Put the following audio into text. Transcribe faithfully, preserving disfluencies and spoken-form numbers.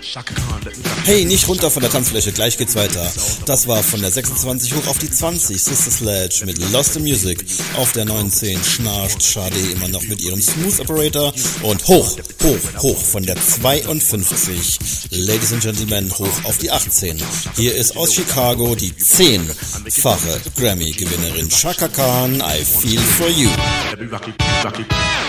Hey, nicht runter von der Tanzfläche, gleich geht's weiter. Das war von der sechsundzwanzig hoch auf die zwanzig, Sister Sledge mit Lost in Music. Auf der neunzehn schnarcht Sade immer noch mit ihrem Smooth Operator. Und hoch, hoch, hoch von der zweiundfünfzig, Ladies and Gentlemen, hoch auf die achtzehn. Hier ist aus Chicago die zehnfache Grammy-Gewinnerin Chaka Khan, I Feel For You.